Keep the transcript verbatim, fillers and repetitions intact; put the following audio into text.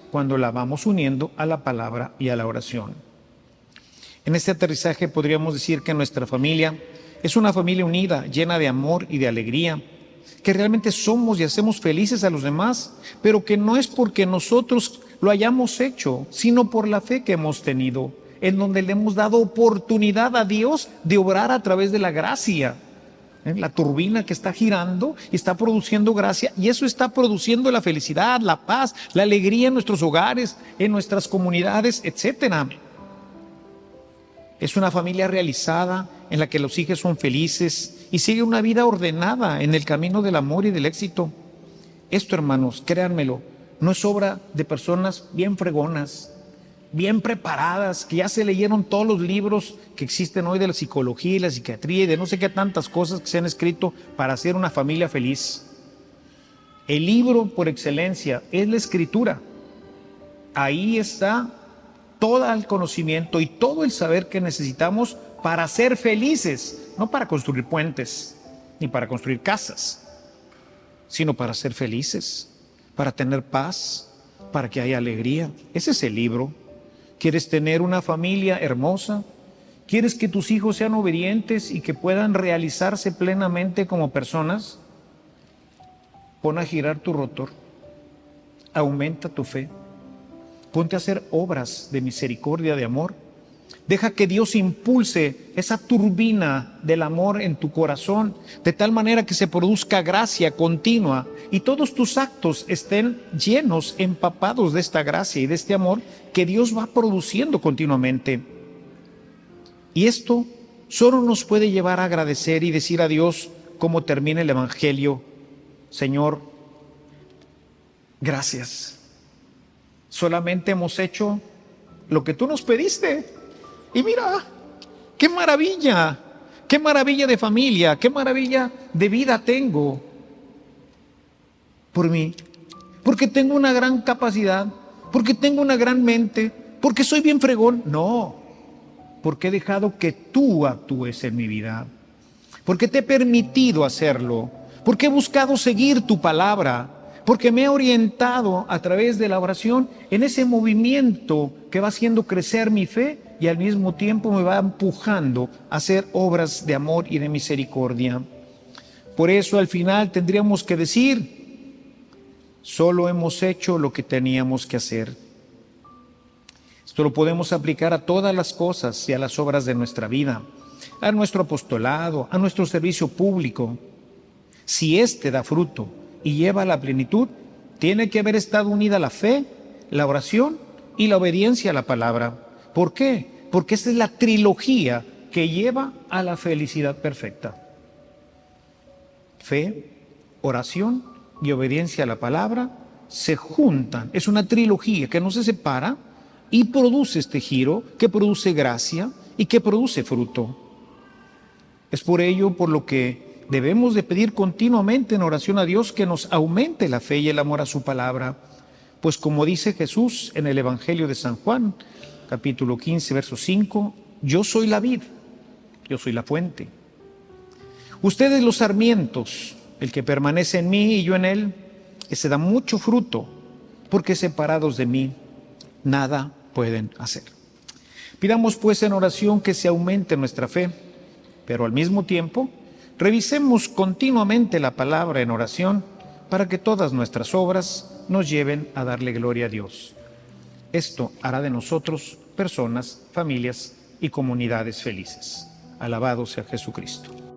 cuando la vamos uniendo a la palabra y a la oración. En este aterrizaje podríamos decir que nuestra familia es una familia unida, llena de amor y de alegría, que realmente somos y hacemos felices a los demás, pero que no es porque nosotros lo hayamos hecho, sino por la fe que hemos tenido, en donde le hemos dado oportunidad a Dios de obrar a través de la gracia. ¿Eh? La turbina que está girando y está produciendo gracia, y eso está produciendo la felicidad, la paz, la alegría en nuestros hogares, en nuestras comunidades, etcétera. Es una familia realizada en la que los hijos son felices y sigue una vida ordenada en el camino del amor y del éxito. Esto, hermanos, créanmelo, no es obra de personas bien fregonas, bien preparadas, que ya se leyeron todos los libros que existen hoy de la psicología y la psiquiatría y de no sé qué tantas cosas que se han escrito para hacer una familia feliz. El libro por excelencia es la Escritura. Ahí está todo el conocimiento y todo el saber que necesitamos para ser felices, no para construir puentes ni para construir casas, sino para ser felices, para tener paz, para que haya alegría. Ese es el libro. ¿Quieres tener una familia hermosa? ¿Quieres que tus hijos sean obedientes y que puedan realizarse plenamente como personas? Pon a girar tu rotor, aumenta tu fe. Ponte a hacer obras de misericordia, de amor. Deja que Dios impulse esa turbina del amor en tu corazón, de tal manera que se produzca gracia continua y todos tus actos estén llenos, empapados de esta gracia y de este amor que Dios va produciendo continuamente. Y esto solo nos puede llevar a agradecer y decir a Dios, como termina el Evangelio: Señor, gracias. Solamente hemos hecho lo que tú nos pediste. Y mira, qué maravilla, qué maravilla de familia, qué maravilla de vida tengo por mí. Porque tengo una gran capacidad, porque tengo una gran mente, porque soy bien fregón. No, porque he dejado que tú actúes en mi vida, porque te he permitido hacerlo, porque he buscado seguir tu palabra, porque me he orientado a través de la oración en ese movimiento que va haciendo crecer mi fe y al mismo tiempo me va empujando a hacer obras de amor y de misericordia. Por eso al final tendríamos que decir: solo hemos hecho lo que teníamos que hacer. Esto lo podemos aplicar a todas las cosas y a las obras de nuestra vida, a nuestro apostolado, a nuestro servicio público. Si éste da fruto y lleva a la plenitud, tiene que haber estado unida la fe, la oración y la obediencia a la palabra. ¿Por qué? Porque esta es la trilogía que lleva a la felicidad perfecta. Fe, oración y obediencia a la palabra se juntan. Es una trilogía que no se separa y produce este giro, que produce gracia y que produce fruto. Es por ello por lo que debemos de pedir continuamente en oración a Dios que nos aumente la fe y el amor a su palabra. Pues como dice Jesús en el Evangelio de San Juan, capítulo quince, verso cinco, yo soy la vid, yo soy la fuente. Ustedes los sarmientos, el que permanece en mí y yo en él, ese da mucho fruto, porque separados de mí, nada pueden hacer. Pidamos pues en oración que se aumente nuestra fe, pero al mismo tiempo revisemos continuamente la palabra en oración para que todas nuestras obras nos lleven a darle gloria a Dios. Esto hará de nosotros personas, familias y comunidades felices. Alabado sea Jesucristo.